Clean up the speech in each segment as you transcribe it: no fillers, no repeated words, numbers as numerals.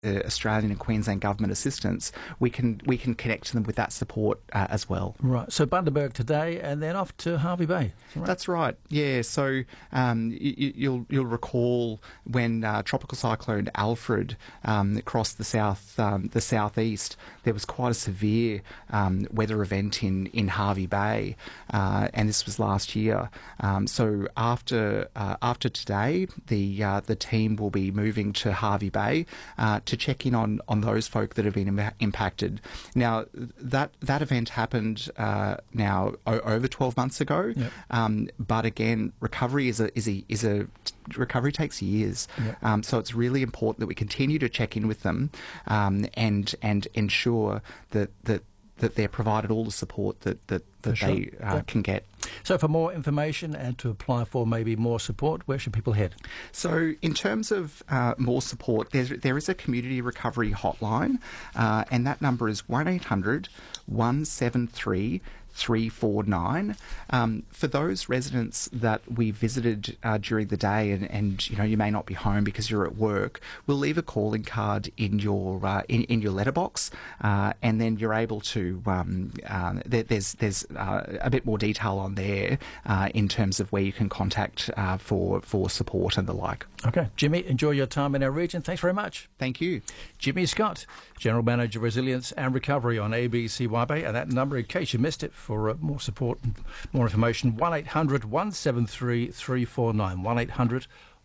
Australian and Queensland government assistance, we can connect them with that support as well. Right. So Bundaberg today, and then off to Hervey Bay. Right? That's right. Yeah. So you'll recall when Tropical Cyclone Alfred crossed the southeast, there was quite a severe weather event in Hervey Bay, and this was last year. So after today, the team will be moving to Hervey Bay to check in on those folk that have been impacted. Now that event happened now over 12 months ago, yep. But again, recovery recovery takes years. Yep. So it's really important that we continue to check in with them and ensure that they're provided all the support that they can get. So for more information and to apply for maybe more support, where should people head? So in terms of more support, there is a community recovery hotline, and that number is 1800 173 349. For those residents that we visited during the day, and you may not be home because you're at work, we'll leave a calling card in your letterbox, and then you're able to. There's a bit more detail on there in terms of where you can contact for support and the like. Okay, Jimmy, enjoy your time in our region. Thanks very much. Thank you, Jimmy Scott, General Manager Resilience and Recovery on ABCYB, and that number, in case you missed it, for more support and more information, 1800 173 349. 1800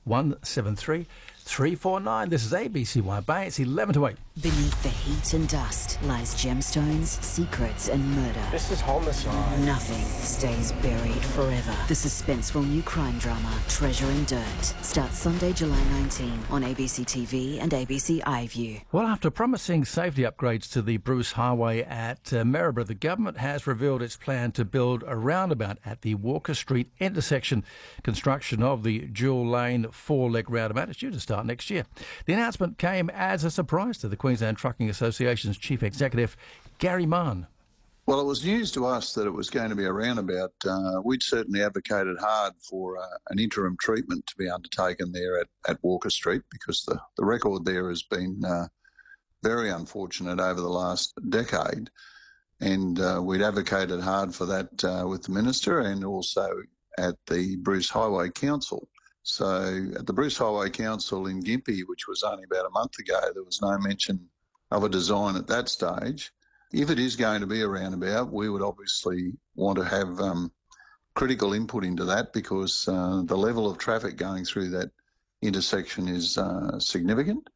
173 349. This is ABCYB. It's 11 to 8. Beneath the heat and dust lies gemstones, secrets and murder. This is homicide. Nothing stays buried forever. The suspenseful new crime drama Treasure in Dirt starts Sunday, July 19 on ABC TV and ABC iView. Well, after promising safety upgrades to the Bruce Highway at Maryborough, the government has revealed its plan to build a roundabout at the Walker Street intersection. Construction of the dual lane four-leg roundabout is due to start next year. The announcement came as a surprise to the Queensland Trucking Association's Chief Executive, Gary Mann. Well, it was news to us that it was going to be a roundabout. We'd certainly advocated hard for an interim treatment to be undertaken there at Walker Street, because the record there has been very unfortunate over the last decade. And we'd advocated hard for that with the Minister and also at the Bruce Highway Council. So at the Bruce Highway Council in Gympie, which was only about a month ago, there was no mention of a design at that stage. If it is going to be a roundabout, we would obviously want to have critical input into that, because the level of traffic going through that intersection is significant,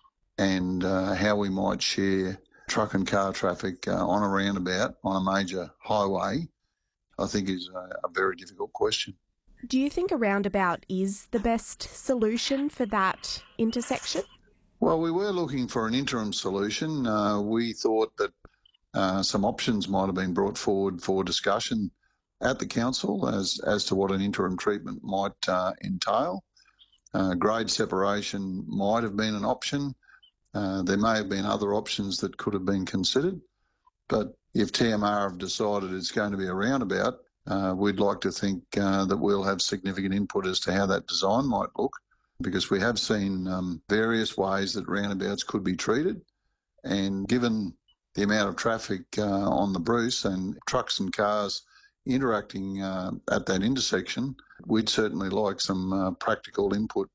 and how we might share truck and car traffic on a roundabout on a major highway, I think is a very difficult question. Do you think a roundabout is the best solution for that intersection? Well, we were looking for an interim solution. We thought that some options might have been brought forward for discussion at the council as to what an interim treatment might entail. Grade separation might have been an option. There may have been other options that could have been considered. But if TMR have decided it's going to be a roundabout, we'd like to think that we'll have significant input as to how that design might look, because we have seen various ways that roundabouts could be treated. And given the amount of traffic on the Bruce and trucks and cars interacting at that intersection, we'd certainly like some practical input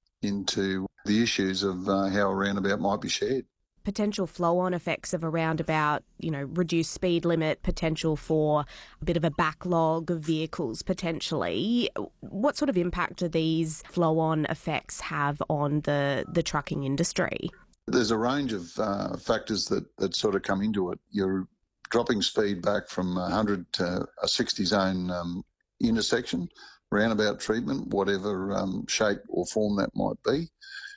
into the issues of how a roundabout might be shared. Potential flow-on effects of a roundabout, reduced speed limit, potential for a bit of a backlog of vehicles potentially. What sort of impact do these flow-on effects have on the trucking industry? There's a range of factors that sort of come into it. You're dropping speed back from 100 to a 60 zone intersection, roundabout treatment, whatever shape or form that might be.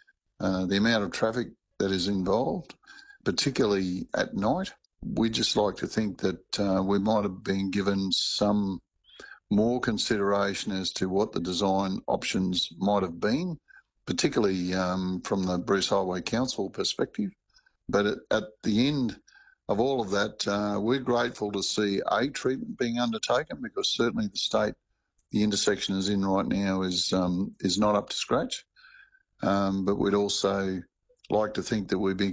The amount of traffic that is involved, particularly at night. We'd just like to think that we might have been given some more consideration as to what the design options might have been, particularly from the Bruce Highway Council perspective. But at the end of all of that, we're grateful to see a treatment being undertaken, because certainly the state the intersection is in right now is not up to scratch. But we'd also like to think that we've been